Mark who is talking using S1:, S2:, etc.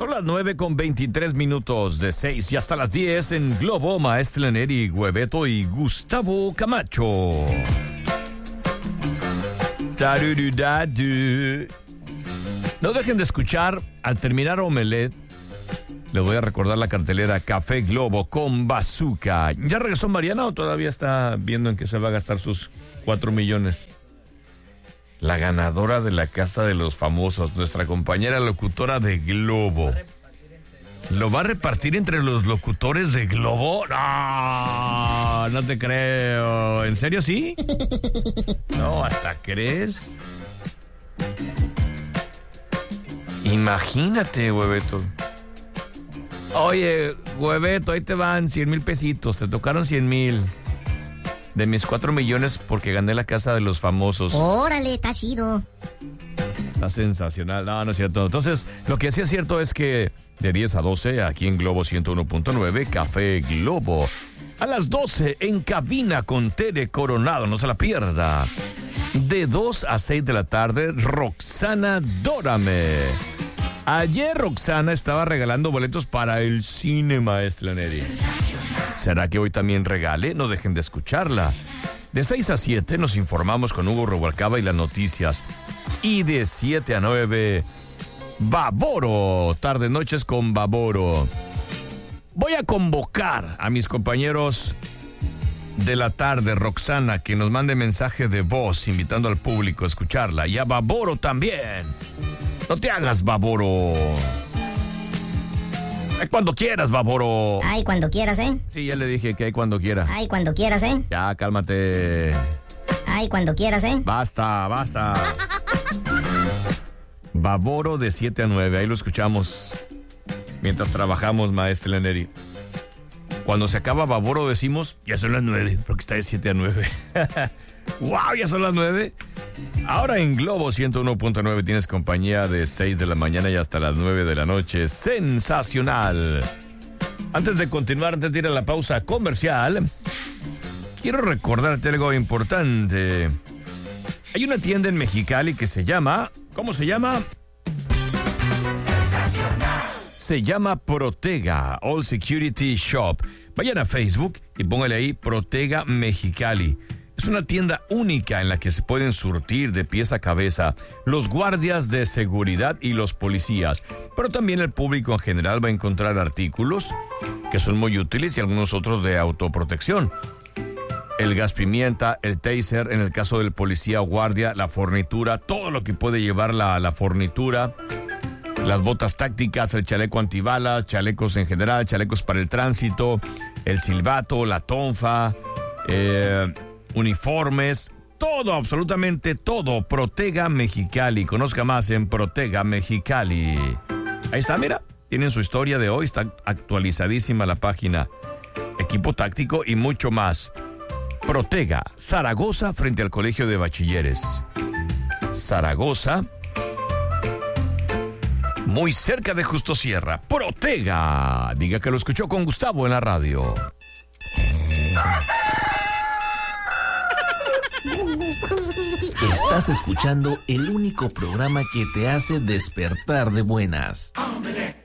S1: Son las 9:23 de 6 y hasta las 10 en Globo, Maestre Neri, Hueveto y Gustavo Camacho. Tarurudadu. No dejen de escuchar, al terminar Omelet, les voy a recordar la cartelera Café Globo con Bazooka. ¿Ya regresó Mariana o todavía está viendo en qué se va a gastar sus 4 millones? La ganadora de la Casa de los Famosos, nuestra compañera locutora de Globo. ¿Lo va a repartir entre los locutores de Globo? No, no te creo. ¿En serio sí? No, ¿hasta crees? Imagínate, Hueveto. Oye, Hueveto, ahí te van 100,000 pesitos. Te tocaron 100,000 de mis 4 millones porque gané la Casa de los Famosos.
S2: Órale, está chido.
S1: Está sensacional. No, no es cierto. Entonces, lo que sí es cierto es que de 10 a 12, aquí en Globo 101.9, Café Globo. A las 12, en cabina con Tere Coronado, no se la pierda. De 2 a 6 de la tarde, Roxana Dórame. Ayer Roxana estaba regalando boletos para el cine, Maestra Neri. ¿Será que hoy también regale? No dejen de escucharla. De 6 a 7 nos informamos con Hugo Rubalcaba y las noticias. Y de 7 a 9, Baboro. Tardes, noches con Baboro. Voy a convocar a mis compañeros de la tarde, Roxana, que nos mande mensaje de voz invitando al público a escucharla. Y a Baboro también. No te hagas, Baboro. Cuando quieras, Baboro.
S2: Ay, cuando quieras, ¿eh?
S1: Sí, ya le dije que hay cuando quiera.
S2: Ay, cuando quieras, ¿eh?
S1: Ya, cálmate.
S2: Ay, cuando quieras, ¿eh?
S1: Basta, basta. Baboro de 7 a 9, ahí lo escuchamos mientras trabajamos, Maestra Neri. Cuando se acaba Baboro decimos, ya son las 9, porque está de 7 a 9. ¡Wow! Ya son las 9. Ahora en Globo 101.9 tienes compañía de 6 de la mañana y hasta las 9 de la noche. ¡Sensacional! Antes de continuar, antes de ir a la pausa comercial, quiero recordarte algo importante. Hay una tienda en Mexicali que se llama... ¿Cómo se llama? Sensacional. Se llama Protega All Security Shop. Vayan a Facebook y póngale ahí Protega Mexicali. Es una tienda única en la que se pueden surtir de pies a cabeza los guardias de seguridad y los policías, pero también el público en general va a encontrar artículos que son muy útiles y algunos otros de autoprotección. El gas pimienta, el taser, en el caso del policía o guardia, la fornitura, todo lo que puede llevar la fornitura, las botas tácticas, el chaleco antibalas, chalecos en general, chalecos para el tránsito, el silbato, la tonfa, uniformes, todo, absolutamente todo. Protega Mexicali. Conozca más en Protega Mexicali. Ahí está, mira, tienen su historia de hoy, está actualizadísima la página. Equipo táctico y mucho más. Protega, Zaragoza, frente al Colegio de Bachilleres. Zaragoza, muy cerca de Justo Sierra. Protega. Diga que lo escuchó con Gustavo en la radio.
S3: Estás escuchando el único programa que te hace despertar de buenas.